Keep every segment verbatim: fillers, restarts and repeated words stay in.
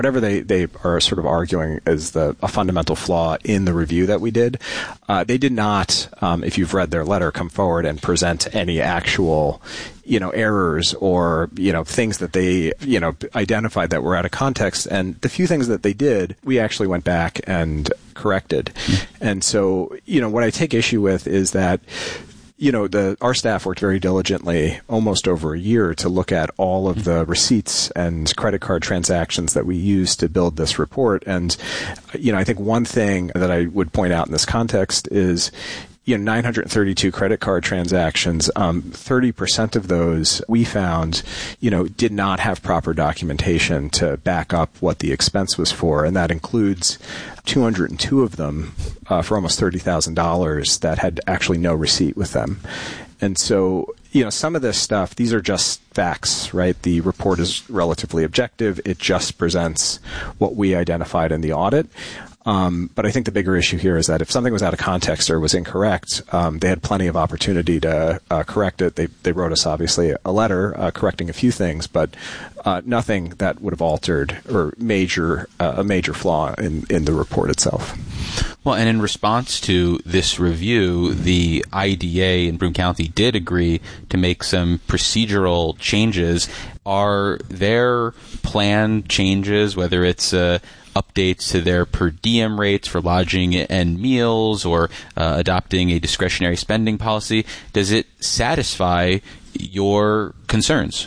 whatever they, they are sort of arguing is the a fundamental flaw in the review that we did. Uh, they did not, um, if you've read their letter, come forward and present any actual, you know, errors or, you know, things that they, you know, identified that were out of context. And the few things that they did, we actually went back and corrected. Mm-hmm. And so, you know, what I take issue with is that, you know, the our staff worked very diligently almost over a year to look at all of the receipts and credit card transactions that we used to build this report. And, you know, I think one thing that I would point out in this context is, you know, nine hundred thirty-two credit card transactions, um, thirty percent of those we found, you know, did not have proper documentation to back up what the expense was for. And that includes two hundred two of them uh, for almost thirty thousand dollars that had actually no receipt with them. And so, you know, some of this stuff, these are just facts, right? The report is relatively objective. It just presents what we identified in the audit. Um, but I think the bigger issue here is that if something was out of context or was incorrect, um, they had plenty of opportunity to uh, correct it. They they wrote us, obviously, a letter uh, correcting a few things, but uh, nothing that would have altered or major uh, a major flaw in, in the report itself. Well, and in response to this review, the I D A in Broome County did agree to make some procedural changes. Are there planned changes, whether it's uh, updates to their per diem rates for lodging and meals or uh, adopting a discretionary spending policy? Does it satisfy your concerns?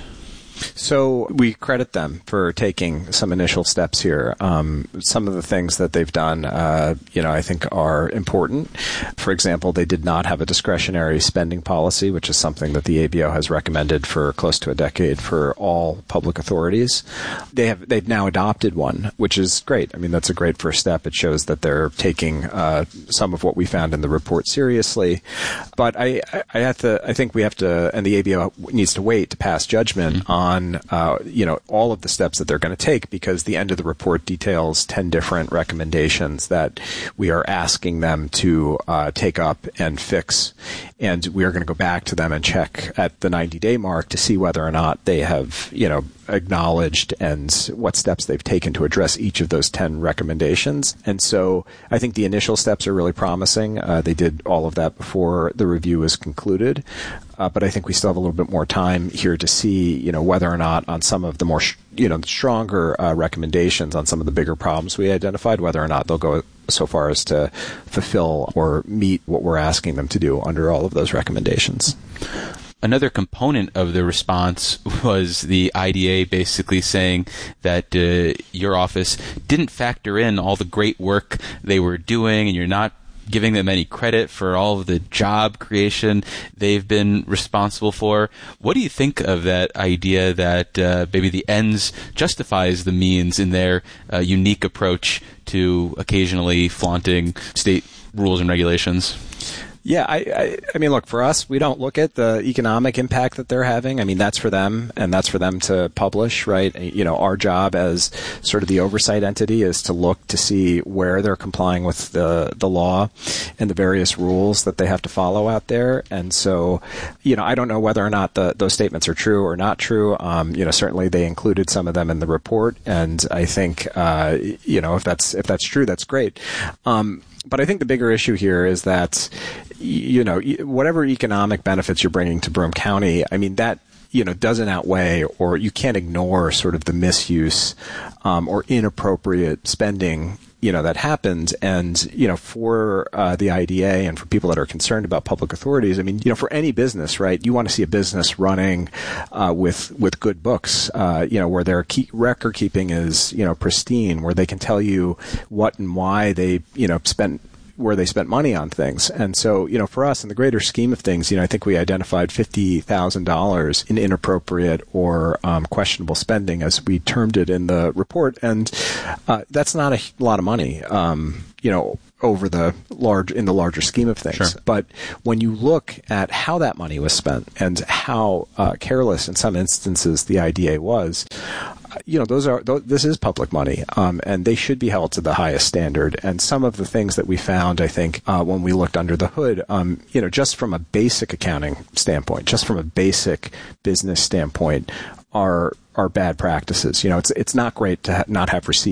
So we credit them for taking some initial steps here. Um, some of the things that they've done, uh, you know, I think are important. For example, they did not have a discretionary spending policy, which is something that the A B O has recommended for close to a decade for all public authorities. They have they've now adopted one, which is great. I mean, that's a great first step. It shows that they're taking uh, some of what we found in the report seriously. But I, I have to, I think we have to, and the A B O needs to wait to pass judgment mm-hmm. on on, uh, you know, all of the steps that they're going to take, because the end of the report details ten different recommendations that we are asking them to uh, take up and fix. And we are going to go back to them and check at the ninety-day mark to see whether or not they have, you know, acknowledged and what steps they've taken to address each of those ten recommendations. And so I think the initial steps are really promising. Uh, they did all of that before the review was concluded. Uh, but I think we still have a little bit more time here to see, you know, whether or not on some of the more, sh- you know, stronger uh, recommendations on some of the bigger problems we identified, whether or not they'll go so far as to fulfill or meet what we're asking them to do under all of those recommendations. Another component of the response was the I D A basically saying that uh, your office didn't factor in all the great work they were doing, and you're not giving them any credit for all of the job creation they've been responsible for. What do you think of that idea that uh, maybe the ends justifies the means in their uh, unique approach to occasionally flaunting state rules and regulations? Yeah, I, I, I mean, look, for us, we don't look at the economic impact that they're having. I mean, that's for them, and that's for them to publish, right? You know, our job as sort of the oversight entity is to look to see where they're complying with the the law and the various rules that they have to follow out there. And so, you know, I don't know whether or not the, those statements are true or not true. Um, you know, certainly they included some of them in the report, and I think, uh, you know, if that's if that's true, that's great. Um, But I think the bigger issue here is that, you know, whatever economic benefits you're bringing to Broome County, I mean, that, you know, doesn't outweigh, or you can't ignore sort of the misuse um, or inappropriate spending, you know, that happens. And, you know, for uh, the I D A and for people that are concerned about public authorities, I mean, you know, for any business, right, you want to see a business running uh, with with good books, uh, you know, where their key record keeping is, you know, pristine, where they can tell you what and why they, you know, spent where they spent money on things. And so, you know, for us, in the greater scheme of things, you know, I think we identified fifty thousand dollars in inappropriate or um, questionable spending, as we termed it in the report. And uh, that's not a lot of money, um, you know, over the large, in the larger scheme of things. Sure. But when you look at how that money was spent and how uh, careless in some instances the I D A was, you know, those are, this is public money, um, and they should be held to the highest standard. And some of the things that we found, I think, uh, when we looked under the hood, um, you know, just from a basic accounting standpoint, just from a basic business standpoint, are are bad practices. You know, it's it's not great to ha- not have receipts